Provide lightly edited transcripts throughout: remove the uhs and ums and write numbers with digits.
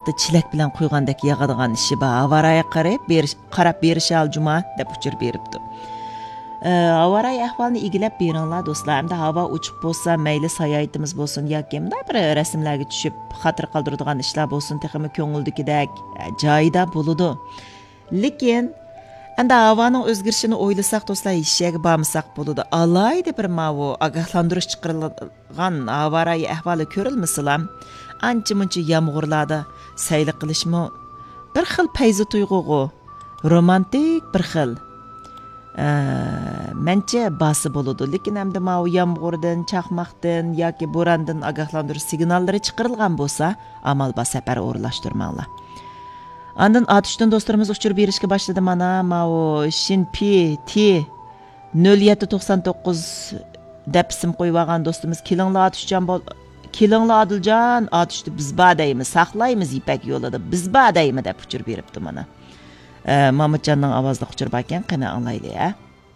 vaqtda chilak bilan qo'ygandek yog'adigan ishi bor. Avaraya qarab berishal juma deb uchur beribdi. Avaraya ahvolni igilab beringlar do'stlar. Hamda havo uchiq bo'lsa, mayli sayohatimiz bo'lsin yoki bunday bir rasmlarga tushib xatir qoldiradigan ishlar bo'lsin, texmi ko'ngildagidek joyida bo'ladi. Lekin anda havoning o'zgarishini o'ylasak do'stlar, ishga bormasak bo'ladi. Alayda bir ma'vo ogohlantirish chiqarilgan avaraya ahvoli ko'rilmasilam, ancha-muncha yomg'irlarda sayli qilishmi bir xil payzi tuyg'u, romantik bir xil mencha basi bo'ladi. Lekin hamda ma'vo yomg'irdan, chaqmoqdan yoki bo'rondan ogohlantirish signallari chiqarilgan bo'lsa, amal ba safar o'rlashtirmanglar. Andan atışdan dostlarımız uçur berishga başladı mana mao Shinpi T 0799 deb ism qo'ygan do'stimiz kelinglar atışcan kelinglar Adiljon atışni biz badaymiz saqlaymiz ipak yo'lida biz badaymi deb uçur beribdi mana. Mamatjonning ovozida uçur ekan qani anglayli a.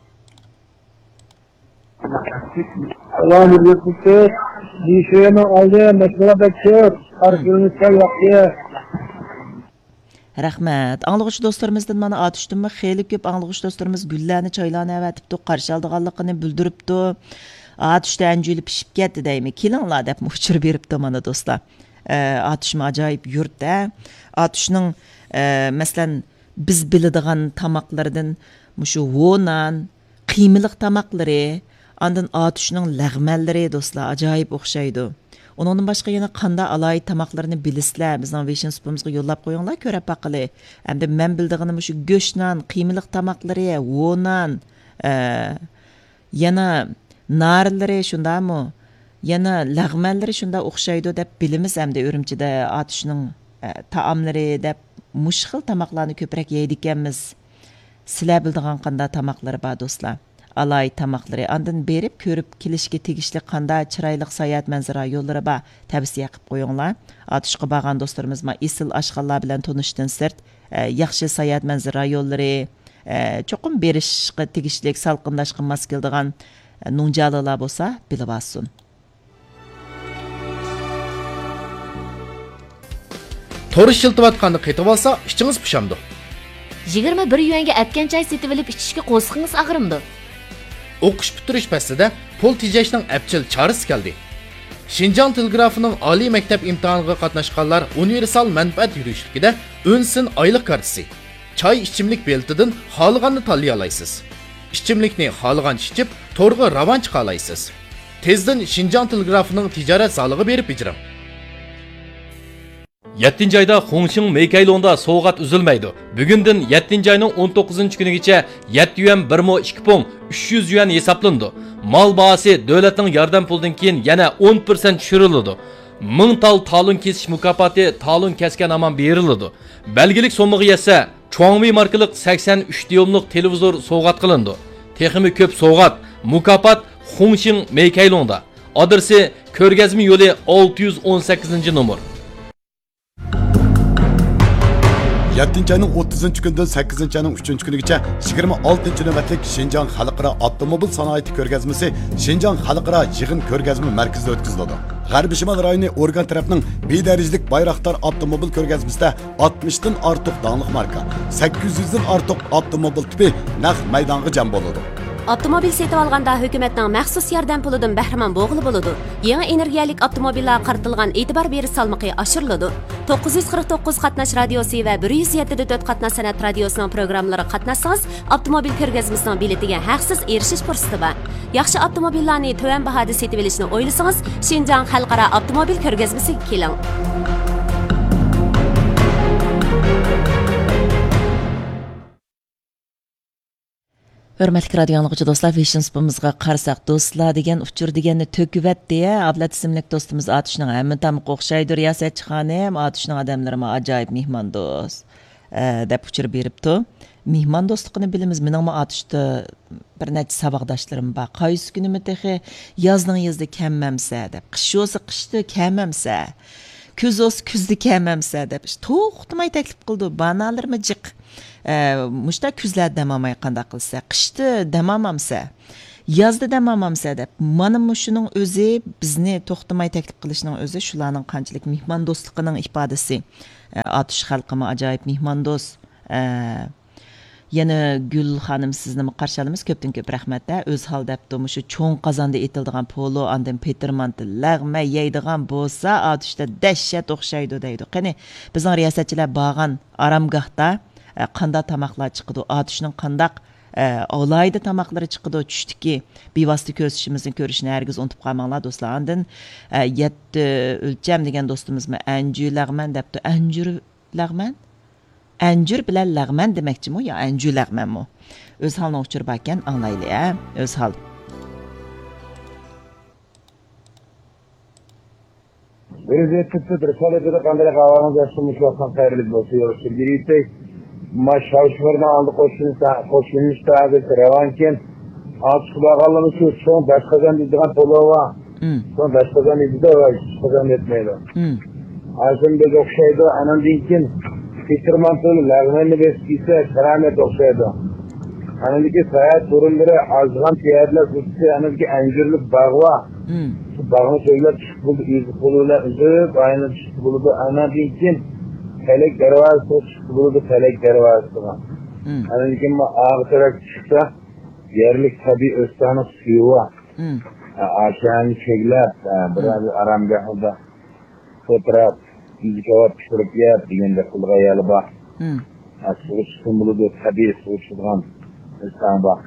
Allah'ım yurtdiki dişini aldı mesela bekliyor arşivini kel vaqti. Rahmat. Anlıqçı dostlarımızdan mana atışdımı xeyli köp anlıqçı dostlarımız güllarni, çaylarni avatibdi, qarshi oldiganligini bildiribdi. Atışda anjuli pishib ketdi deymi. Kelinglar deb uçur beribdi mana do'stlar. Atışma ajoyib yurtda. Atışning masalan biz biladigan tamoqlardan mushu vonan, qiymiliq tamoqlari, andan atışning lag'mallari do'stlar ajoyib o'xshaydi. Ondan başqa yana qanda alay tamoqlarini bilisizlar. Bizning Vision Supimizga yo'llab qo'yinglar, ko'rib baqili. Hamda men bildiganim shu go'shtdan, qiymiliq tamoqlari, vonan, yana narlari shundami? Yana lag'mallari shunda o'xshaydi deb bilamiz hamda Urumchida atishning taomlari deb mushxil tamoqlarni ko'proq yeydiganmiz. Sizlar bildigan qanda tamoqlari bor do'stlar. Alay tamoqlari andan berib ko'rib kelishga tegishli qanday chiroyli sayohat manzara yo'llari bor tavsiya qilib qo'yinglar. Atishga borgan do'stlarimiz ma isil ashxallar bilan tanishdan sirt yaxshi sayohat manzara yo'llari cho'qim berishga tegishli salqinlashga mos keladigan nunjalilar bo'lsa bilib olsin. To'ri shiltivatganni qaytib olsa, ichingiz pishamdi. 21 yuanga atgan choy setib olib ichishga qo'sqingiz og'rimdi. O'qish bitirish pastida pul tejashning apchil chorasi keldi. Xinjiang telegrafining oliy maktab imtihoniga qatnashganlar universal manfaat yurishligida o'nsin oylik kartasi. Choy ichimlik beltidan xohlaganni tanlay olasiz. Ichimlikni xohlagan ichib, to'rga ravon chiqa olasiz. Tezdan Xinjiang telegrafining tijorat solig'i berib ijram. 7 ayda Hongqing Meykaylonda soğuqat üzülmeydi. Bugünden 7 ayının 19. günügeçe 7 yuan 1,2 pon 300 yuan hesaplandı. Mal bahası devletin yardım puldan keyin yana 10% düşürüldü. 1000 tal talon kesiş mükafati talon kesken aman berildi. Belgilik somuğu yetse Chuangmi markalık 83 diyomluk televizor soğuqat kılındı. Teximi köp soğuqat mükafat Hongqing Meykaylonda. Adresi Körgezmi yolu 618. numar. 7 ayının 30 gündən 8 ayının 3 günügacha 26 navbatlik Xinjiang Xalqaro avtomobil sanoati ko'rgazmasi Xinjiang Xalqaro yig'in ko'rgazma markazida o'tkaziladi. G'arbiy Shimol rayoni organ tarafining bedarajlik Bayraktar avtomobil ko'rgazmasida 60 dan ortiq danglik marka, 800 dan ortiq avtomobil tipi naq maydonga jam bo'ladi. Avtomobil setib olganda hukumatning maxsus yordam pulidan bahramand bo'g'ili bo'ladi. Yangi energiyalik avtomobillar qaratilgan e'tibor berish salmoqi oshiriladi. 949 qatnash radiosi va 107.4 qatnash san'at radiosining programmalari qatnashsangiz, avtomobil ko'rgazmasining biletiga haqsiz erishish fursati bor. Yaxshi avtomobillarni to'van bahoda setib olishni o'ylasangiz, Xinjiang Xalqaro avtomobil ko'rgazmasiga keling. Hörmətli radio anlıqçı dostlar, Vision Supimizga qarasaq do'stlar degan uchur deganni to'kivatdi. Ablat ismli do'stimiz Atishning hamma tamiq o'xshaydi. Riyosatchi xonim, Atishning odamlari ajoyib mehmon do'st deb uchur beribdi. Mehmon do'stligini bilamiz. Mening Atishda bir necha saboqdoshlarim bor. Qaysi kunimi texi yozning yozda kammamsa deb, qish bo'lsa qishda kammamsa, kuz bo'lsa kuzda kammamsa deb to'xtamay taklif qildi. Banalarmi jiq. Muşta küzlerde damamay qanda qilsa, qishda damamamsa, yozda damamamsa deb, mana muşunun o'zi bizni to'xtamay taklif qilishning o'zi shularning qanchalik mehmon do'stligining ifodasi. Atış xalqıma acayip mehmando'st. Yana Gül xanım sizni qarşılamız köpdən köp rəhmət. Öz hal dəbdi şu çoğun qazanda etildiğən polo andan Petermandı lağma yeydiğən bolsa atışda dəhşət oxşaydı deydi. Qani bizning riyasətçilər bağan aramgahda qanda tamaqlar çıxdı. Atışның qandaq olayda tamaqları çıxdı düşdüki bevosita ko'rsatishimizni ko'rishni hargiz unutib qolmanglar do'stlar. Andan 7 o'lcham degan do'stimizmi Anjur lag'man debdi. Anjur lag'man Anjur bilan lag'man demakchimi yo Anjur lag'manmi? O'z halini o'chirib ekan anglayli, o'z hal. Birinci tuttu Risalet'de kandile kahvaltı yaşamış olsan hayırlı olsun. Yorulsun. Birisi şavşvarına aldı koşulmuş tabi revanken altı bağalımı şu son başkadan dediğin polova son başkadan dediği var. Başkadan etmeydi. Aslında bir okşaydı. Anam dinkin Peterman'ın lağmenli beskisi keramet okşaydı. Anadaki sayat sorunları azgan tiyerler kutsi anadaki Anjurluk bağva. Bağını söyler çıkıp buldu, izli buluyla üzüp, aynı çıkıp buldu. Anadaki kim felek dervazı çıkıp buldu, felek dervazı. Anadaki kim ağı taraf çıksa, yerlik tabi östanı suyu var. Aşağını çekler, biraz aramgahında fotoğraf, yüzük hava pişirip yer, digende kılga yalı bak. Suyu çıkıp buldu, tabi suyu çıkıp östanı bak.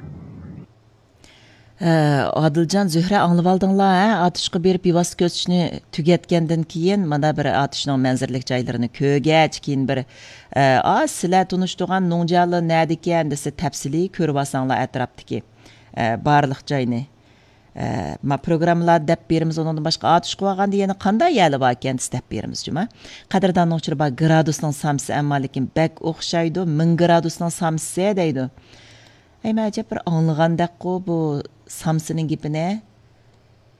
Adilcan Zühre anlab aldinglar, atışqa berib bevosita ko'rsatishni tugatgandan keyin mana bir atishning manzaralik joylarini ko'rgach, keyin bir sizlar tunishtirgan Nongjalı nada ekan desa tafsiliy ko'rib olsanglar atrofdagi barliq joyni. Ma programmalar deb beramiz, undan boshqa atish qilib olganda yana qanday yali bor ekan deb beramiz juma. Qadrdon o'chirib gradusning samsi ammo lekin bak o'xshaydi, 1000 gradusning samsi deydi. Ayma ajab bir anlagandaq bu samsining gapini